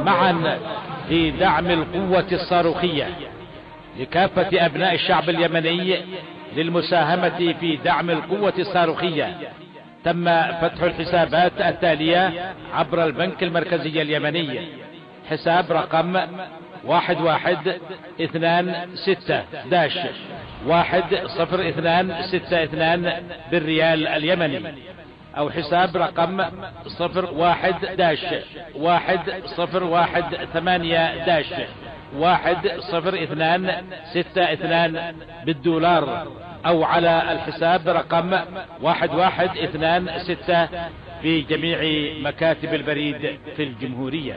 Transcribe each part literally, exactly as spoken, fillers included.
معا في دعم القوة الصاروخية لكافة أبناء الشعب اليمني للمساهمة في دعم القوة الصاروخية. تم فتح الحسابات التالية عبر البنك المركزي اليمني: حساب رقم واحد واحد اثنان ستة داش واحد صفر اثنان ستة اثنان بالريال اليمني، او حساب رقم صفر واحد داش واحد صفر واحد ثمانية داش واحد صفر اثنان ستة اثنان بالدولار، او على الحساب رقم واحد واحد اثنان ستة في جميع مكاتب البريد في الجمهورية.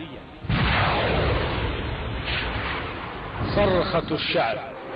صرخة الشعب.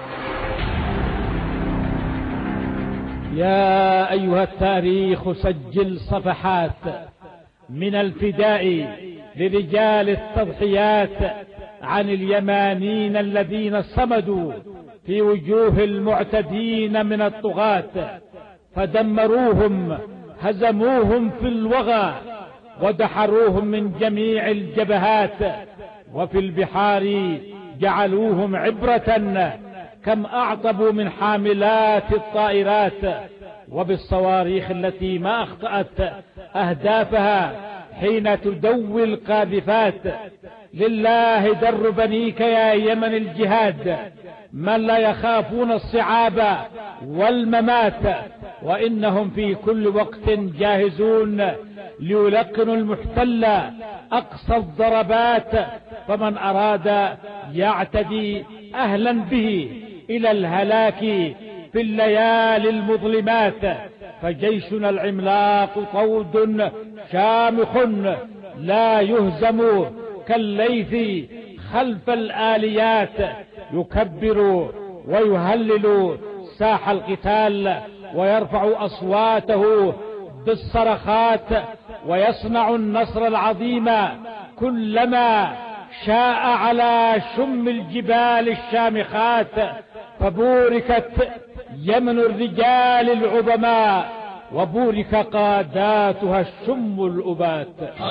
يا أيها التاريخ سجل صفحات من الفداء لرجال التضحيات عن اليمانيين الذين صمدوا في وجوه المعتدين من الطغاة، فدمروهم هزموهم في الوغى ودحروهم من جميع الجبهات، وفي البحار جعلوهم عبرة كم أعطبوا من حاملات الطائرات، وبالصواريخ التي ما أخطأت أهدافها حين تدوي القاذفات. لله در بنيك يا يمن الجهاد، من لا يخافون الصعاب والممات، وإنهم في كل وقت جاهزون ليلقنوا المحتل أقصى الضربات، فمن أراد يعتدي أهلا به إلى الهلاك في الليالي المظلمات. فجيشنا العملاق طود شامخ لا يهزم كالليث خلف الآليات، يكبر ويهلل ساح القتال ويرفع أصواته بالصرخات، ويصنع النصر العظيم كلما شاء على شم الجبال الشامخات. فبوركت يمن الرجال العظماء، وبورك قاداتها الشم الأبات.